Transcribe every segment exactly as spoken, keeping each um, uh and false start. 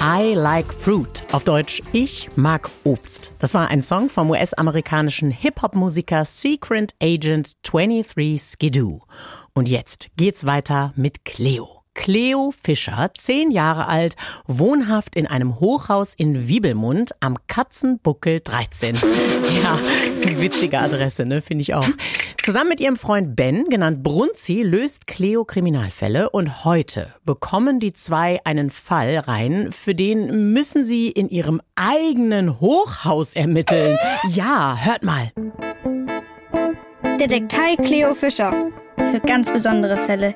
I Like Fruit. Auf Deutsch, ich mag Obst. Das war ein Song vom U S-amerikanischen Hip-Hop-Musiker Secret Agent twenty-three Skidoo. Und jetzt geht's weiter mit Cleo. Cleo Fischer, zehn Jahre alt, wohnhaft in einem Hochhaus in Wiebelmund am Katzenbuckel dreizehn. Ja, witzige Adresse, ne? Finde ich auch. Zusammen mit ihrem Freund Ben, genannt Brunzi, löst Cleo Kriminalfälle und heute bekommen die zwei einen Fall rein, für den müssen sie in ihrem eigenen Hochhaus ermitteln. Ja, hört mal. Detektei Cleo Fischer. Für ganz besondere Fälle.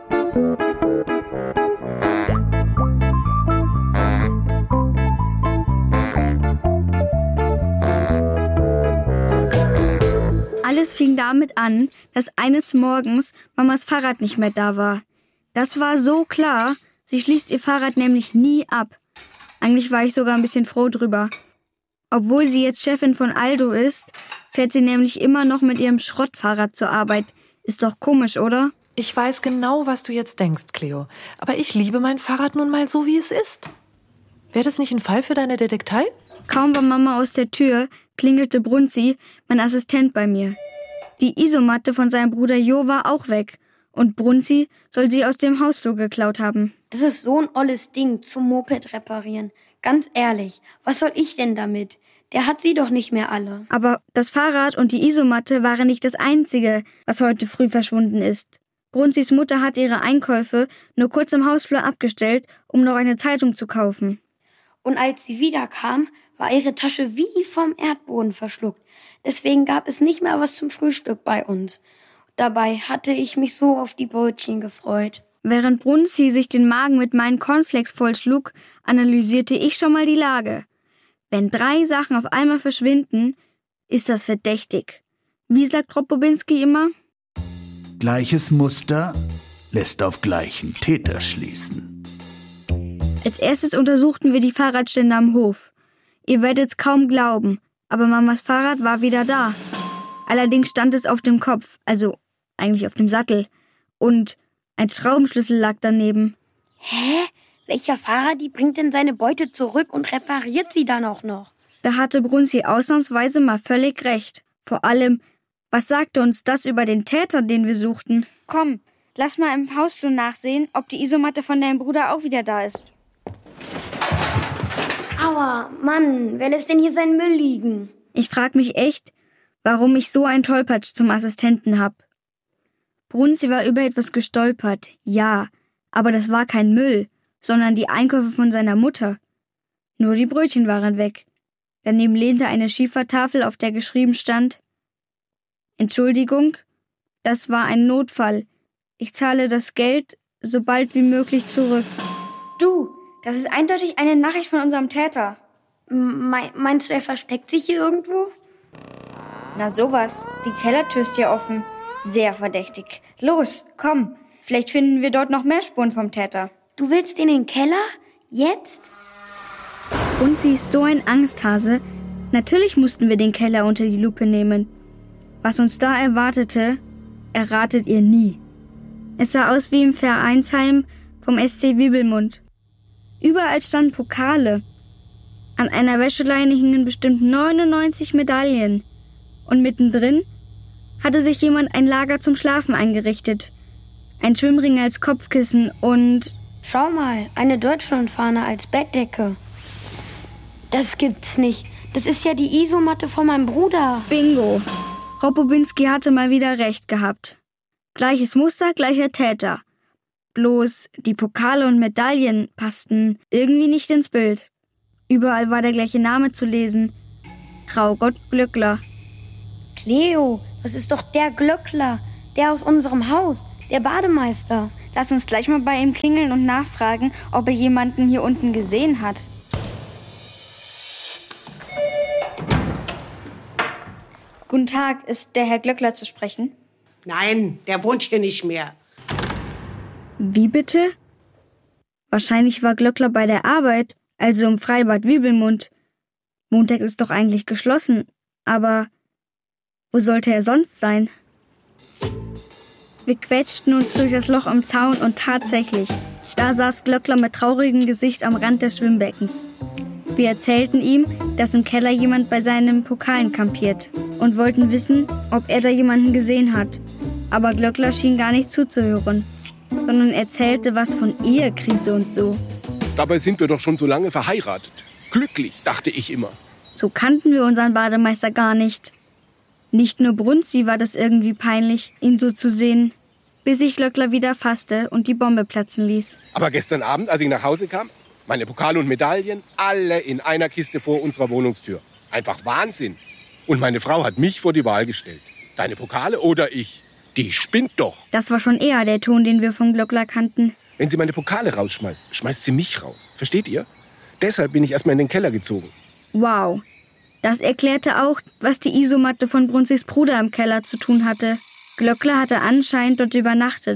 Alles fing damit an, dass eines Morgens Mamas Fahrrad nicht mehr da war. Das war so klar, sie schließt ihr Fahrrad nämlich nie ab. Eigentlich war ich sogar ein bisschen froh drüber. Obwohl sie jetzt Chefin von Aldo ist, fährt sie nämlich immer noch mit ihrem Schrottfahrrad zur Arbeit. Ist doch komisch, oder? Ich weiß genau, was du jetzt denkst, Cleo. Aber ich liebe mein Fahrrad nun mal so, wie es ist. Wäre das nicht ein Fall für deine Detektei? Kaum war Mama aus der Tür, klingelte Brunzi, mein Assistent, bei mir. Die Isomatte von seinem Bruder Jo war auch weg. Und Brunzi soll sie aus dem Hausflur geklaut haben. Das ist so ein olles Ding zum Moped reparieren. Ganz ehrlich, was soll ich denn damit? Der hat sie doch nicht mehr alle. Aber das Fahrrad und die Isomatte waren nicht das Einzige, was heute früh verschwunden ist. Brunzis Mutter hat ihre Einkäufe nur kurz im Hausflur abgestellt, um noch eine Zeitung zu kaufen. Und als sie wiederkam, war ihre Tasche wie vom Erdboden verschluckt. Deswegen gab es nicht mehr was zum Frühstück bei uns. Dabei hatte ich mich so auf die Brötchen gefreut. Während Brunzi sich den Magen mit meinen Cornflakes vollschlug, analysierte ich schon mal die Lage. Wenn drei Sachen auf einmal verschwinden, ist das verdächtig. Wie sagt Rob Bobinski immer? Gleiches Muster lässt auf gleichen Täter schließen. Als erstes untersuchten wir die Fahrradstände am Hof. Ihr werdet's kaum glauben, aber Mamas Fahrrad war wieder da. Allerdings stand es auf dem Kopf, also eigentlich auf dem Sattel. Und ein Schraubenschlüssel lag daneben. Hä? Welcher Fahrer, die bringt denn seine Beute zurück und repariert sie dann auch noch? Da hatte Brunzi ausnahmsweise mal völlig recht. Vor allem, was sagte uns das über den Täter, den wir suchten? Komm, lass mal im Hausflur nachsehen, ob die Isomatte von deinem Bruder auch wieder da ist. Aua, Mann, wer lässt denn hier seinen Müll liegen? Ich frag mich echt, warum ich so einen Tollpatsch zum Assistenten hab. Brunzi war über etwas gestolpert, ja, aber das war kein Müll, sondern die Einkäufe von seiner Mutter. Nur die Brötchen waren weg. Daneben lehnte eine Schiefertafel, auf der geschrieben stand: Entschuldigung, das war ein Notfall. Ich zahle das Geld so bald wie möglich zurück. Du, das ist eindeutig eine Nachricht von unserem Täter. Me- meinst du, er versteckt sich hier irgendwo? Na sowas, die Kellertür ist ja offen. Sehr verdächtig. Los, komm, vielleicht finden wir dort noch mehr Spuren vom Täter. Du willst in den Keller? Jetzt? Und sie ist so ein Angsthase. Natürlich mussten wir den Keller unter die Lupe nehmen. Was uns da erwartete, erratet ihr nie. Es sah aus wie im Vereinsheim vom S C Wiebelmund. Überall standen Pokale. An einer Wäscheleine hingen bestimmt neunundneunzig Medaillen. Und mittendrin hatte sich jemand ein Lager zum Schlafen eingerichtet. Ein Schwimmring als Kopfkissen und... Schau mal, eine Deutschlandfahne als Bettdecke. Das gibt's nicht. Das ist ja die Isomatte von meinem Bruder. Bingo. Rob Bobinski hatte mal wieder recht gehabt. Gleiches Muster, gleicher Täter. Bloß die Pokale und Medaillen passten irgendwie nicht ins Bild. Überall war der gleiche Name zu lesen. Traugott Glöckler. Cleo, das ist doch der Glöckler, der aus unserem Haus, der Bademeister. Lass uns gleich mal bei ihm klingeln und nachfragen, ob er jemanden hier unten gesehen hat. Guten Tag, ist der Herr Glöckler zu sprechen? Nein, der wohnt hier nicht mehr. Wie bitte? Wahrscheinlich war Glöckler bei der Arbeit, also im Freibad Wiebelmund. Montags ist doch eigentlich geschlossen, aber wo sollte er sonst sein? Wir quetschten uns durch das Loch im Zaun und tatsächlich, Da saß Glöckler mit traurigem Gesicht am Rand des Schwimmbeckens. Wir erzählten ihm, dass im Keller jemand bei seinen Pokalen kampiert und wollten wissen, ob er da jemanden gesehen hat. Aber Glöckler schien gar nicht zuzuhören, sondern erzählte was von Ehekrise und so. Dabei sind wir doch schon so lange verheiratet. Glücklich, dachte ich immer. So kannten wir unseren Bademeister gar nicht. Nicht nur Brunzi war das irgendwie peinlich, ihn so zu sehen, bis sich Glöckler wieder fasste und die Bombe platzen ließ. Aber gestern Abend, als ich nach Hause kam, meine Pokale und Medaillen, alle in einer Kiste vor unserer Wohnungstür. Einfach Wahnsinn. Und meine Frau hat mich vor die Wahl gestellt. Deine Pokale oder ich? Die spinnt doch. Das war schon eher der Ton, den wir von Glöckler kannten. Wenn sie meine Pokale rausschmeißt, schmeißt sie mich raus. Versteht ihr? Deshalb bin ich erstmal in den Keller gezogen. Wow. Das erklärte auch, was die Isomatte von Brunzis Bruder im Keller zu tun hatte. Glöckler hatte anscheinend dort übernachtet.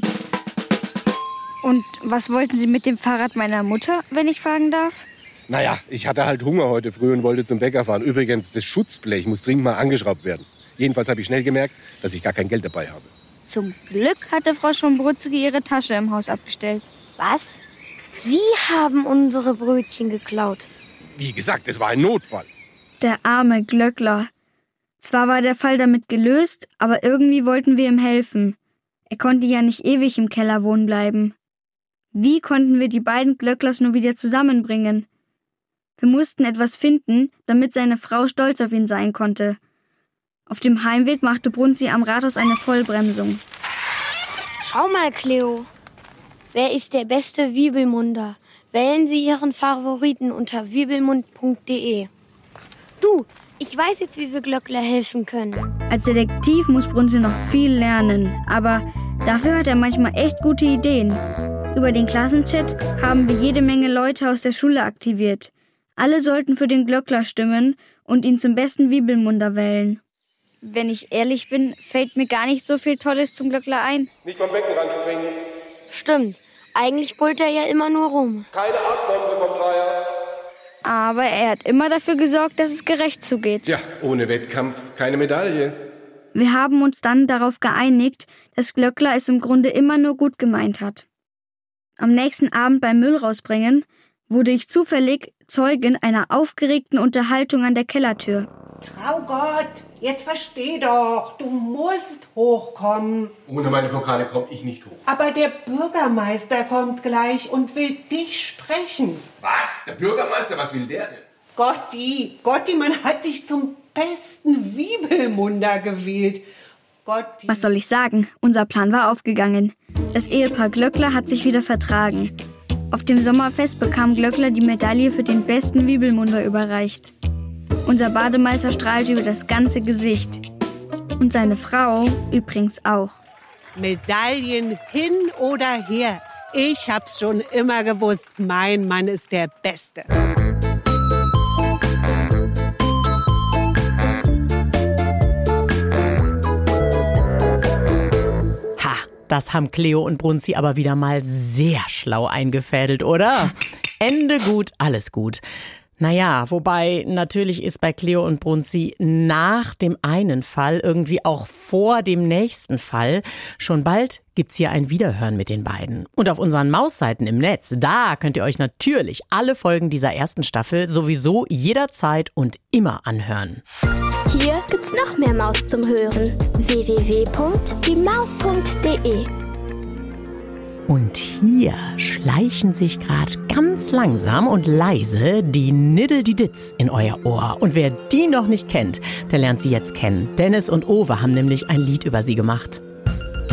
Und was wollten Sie mit dem Fahrrad meiner Mutter, wenn ich fragen darf? Naja, ich hatte halt Hunger heute früh und wollte zum Bäcker fahren. Übrigens, das Schutzblech muss dringend mal angeschraubt werden. Jedenfalls habe ich schnell gemerkt, dass ich gar kein Geld dabei habe. Zum Glück hatte Frau Schombruzige ihre Tasche im Haus abgestellt. Was? Sie haben unsere Brötchen geklaut. Wie gesagt, es war ein Notfall. Der arme Glöckler. Zwar war der Fall damit gelöst, aber irgendwie wollten wir ihm helfen. Er konnte ja nicht ewig im Keller wohnen bleiben. Wie konnten wir die beiden Glöcklers nur wieder zusammenbringen? Wir mussten etwas finden, damit seine Frau stolz auf ihn sein konnte. Auf dem Heimweg machte Brunzi am Rathaus eine Vollbremsung. Schau mal, Cleo. Wer ist der beste Wiebelmunder? Wählen Sie Ihren Favoriten unter wiebelmund punkt de. Du, ich weiß jetzt, wie wir Glöckler helfen können. Als Detektiv muss Brunzi noch viel lernen, aber dafür hat er manchmal echt gute Ideen. Über den Klassenchat haben wir jede Menge Leute aus der Schule aktiviert. Alle sollten für den Glöckler stimmen und ihn zum besten Wiebelmunder wählen. Wenn ich ehrlich bin, fällt mir gar nicht so viel Tolles zum Glöckler ein. Nicht vom Beckenrand springen. Stimmt. Eigentlich brüllt er ja immer nur rum. Keine Arschbombe vom Dreier. Aber er hat immer dafür gesorgt, dass es gerecht zugeht. Ja, ohne Wettkampf keine Medaille. Wir haben uns dann darauf geeinigt, dass Glöckler es im Grunde immer nur gut gemeint hat. Am nächsten Abend beim Müll rausbringen wurde ich zufällig Zeugin einer aufgeregten Unterhaltung an der Kellertür. Traugott, jetzt versteh doch, du musst hochkommen. Ohne meine Pokale komme ich nicht hoch. Aber der Bürgermeister kommt gleich und will dich sprechen. Was? Der Bürgermeister? Was will der denn? Gotti, Gotti, man hat dich zum besten Wiebelmunder gewählt. Gotti. Was soll ich sagen? Unser Plan war aufgegangen. Das Ehepaar Glöckler hat sich wieder vertragen. Auf dem Sommerfest bekam Glöckler die Medaille für den besten Wiebelmunder überreicht. Unser Bademeister strahlte über das ganze Gesicht. Und seine Frau übrigens auch. Medaillen hin oder her. Ich hab's schon immer gewusst, mein Mann ist der Beste. Ha, das haben Cleo und Brunzi aber wieder mal sehr schlau eingefädelt, oder? Ende gut, alles gut. Naja, wobei natürlich ist bei Cleo und Brunzi nach dem einen Fall irgendwie auch vor dem nächsten Fall. Schon bald gibt's hier ein Wiederhören mit den beiden. Und auf unseren Mausseiten im Netz, da könnt ihr euch natürlich alle Folgen dieser ersten Staffel sowieso jederzeit und immer anhören. Hier gibt's noch mehr Maus zum Hören. w w w punkt die maus punkt de. Und hier schleichen sich gerade ganz langsam und leise die Niddle-die-Ditz in euer Ohr. Und wer die noch nicht kennt, der lernt sie jetzt kennen. Dennis und Owe haben nämlich ein Lied über sie gemacht.